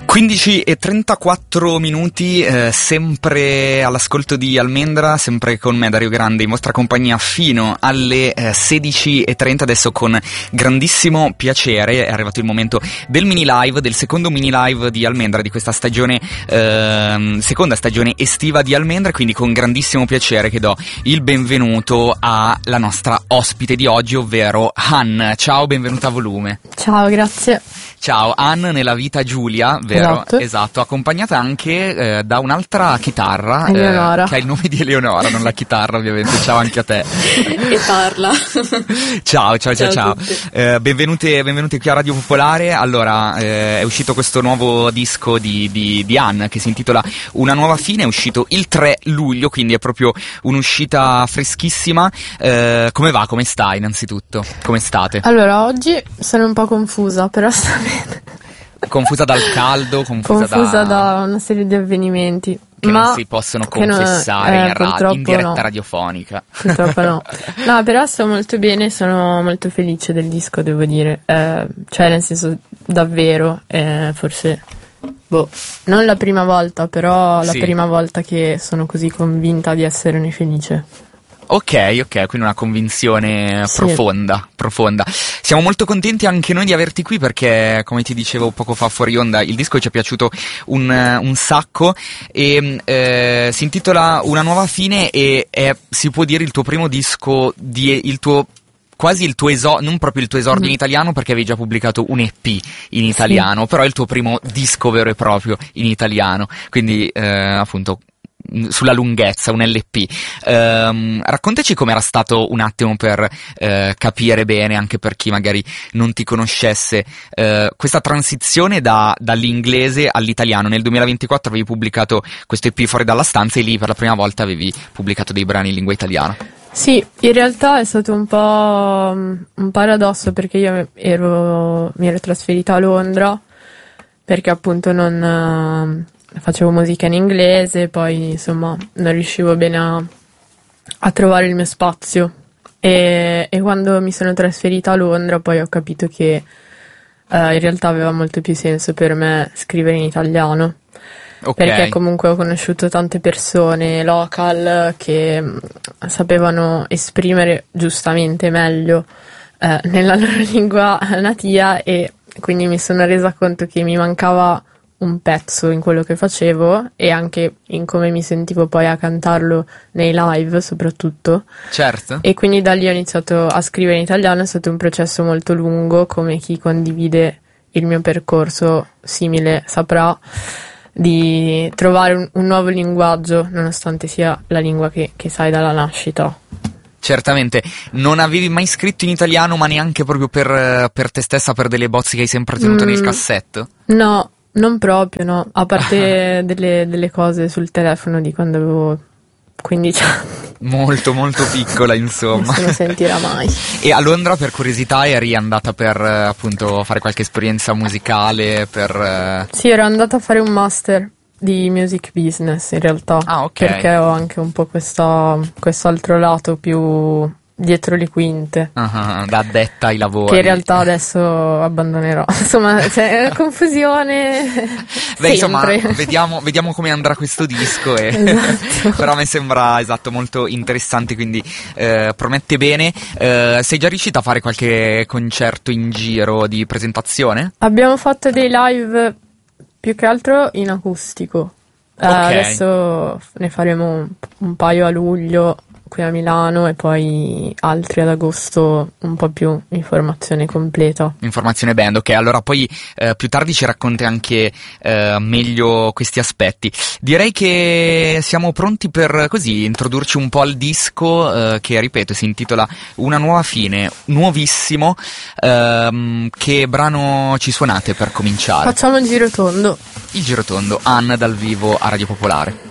15:34, sempre all'ascolto di Almendra, sempre con me Dario Grande in vostra compagnia fino alle 16:30. Adesso con grandissimo piacere è arrivato il momento del mini live, del secondo mini live di Almendra di questa stagione, seconda stagione estiva di Almendra, quindi con grandissimo piacere che do il benvenuto alla nostra ospite di oggi, ovvero Ann. Ciao, benvenuta a Volume. Ciao, grazie. Ciao, Ann nella vita Giulia, vero? Esatto, accompagnata anche da un'altra chitarra, Eleonora. Che ha il nome di Eleonora, non la chitarra ovviamente. Ciao anche a te. E parla. Ciao. Benvenute qui a Radio Popolare. Allora, è uscito questo nuovo disco di Ann che si intitola Una nuova fine, è uscito il 3 luglio, quindi è proprio un'uscita freschissima. Come va? Come stai innanzitutto? Come state? Allora, oggi sono un po' confusa, però sta bene. Confusa dal caldo, confusa da una serie di avvenimenti che non si possono confessare in diretta radiofonica. Purtroppo no. No, però sto molto bene, sono molto felice del disco, devo dire. Cioè, nel senso, davvero, forse non la prima volta, però la prima volta che sono così convinta di esserne felice. Ok, quindi una convinzione profonda. Siamo molto contenti anche noi di averti qui perché, come ti dicevo poco fa fuori onda, il disco ci è piaciuto un sacco e si intitola Una nuova fine e è, si può dire, il tuo primo disco, quasi il tuo non proprio il tuo esordio in italiano, perché avevi già pubblicato un EP in italiano, però è il tuo primo disco vero e proprio in italiano, quindi appunto sulla lunghezza, un LP. Raccontaci com'era stato un attimo per capire bene, anche per chi magari non ti conoscesse, questa transizione dall'inglese all'italiano. Nel 2024 avevi pubblicato questo EP Fuori dalla stanza e lì per la prima volta avevi pubblicato dei brani in lingua italiana. Sì, in realtà è stato un po' un paradosso perché io mi ero trasferita a Londra perché appunto non facevo musica in inglese, poi insomma non riuscivo bene a trovare il mio spazio e quando mi sono trasferita a Londra poi ho capito che in realtà aveva molto più senso per me scrivere in italiano. Perché comunque ho conosciuto tante persone local che sapevano esprimere giustamente meglio nella loro lingua natia e quindi mi sono resa conto che mi mancava un pezzo in quello che facevo e anche in come mi sentivo poi a cantarlo nei live soprattutto. Certo. E quindi da lì ho iniziato a scrivere in italiano, è stato un processo molto lungo, come chi condivide il mio percorso simile saprà, di trovare un nuovo linguaggio nonostante sia la lingua che sai dalla nascita. Certamente, non avevi mai scritto in italiano ma neanche proprio per te stessa, per delle bozze che hai sempre tenuto nel cassetto? No. Non proprio, no, a parte delle cose sul telefono di quando avevo 15 anni. Molto, molto piccola, insomma. Nessuno sentirà mai. E a Londra, per curiosità, eri andata per appunto fare qualche esperienza musicale? Sì, ero andata a fare un master di music business in realtà. Ah, ok. Perché ho anche un po' questo altro lato più dietro le quinte, da addetta ai lavori, che in realtà adesso abbandonerò. Insomma, c'è confusione. Beh, insomma, vediamo come andrà questo disco esatto. Però mi sembra molto interessante, quindi promette bene. Sei già riuscita a fare qualche concerto in giro di presentazione? Abbiamo fatto dei live più che altro in acustico. Adesso ne faremo un paio a luglio qui a Milano e poi altri ad agosto, un po' più informazione completa. Informazione band, ok. Allora poi più tardi ci racconti anche meglio questi aspetti. Direi che siamo pronti per così introdurci un po' al disco che, ripeto, si intitola Una nuova fine, nuovissimo. Che brano ci suonate per cominciare? Facciamo il giro tondo. Il giro tondo, Ann dal vivo a Radio Popolare.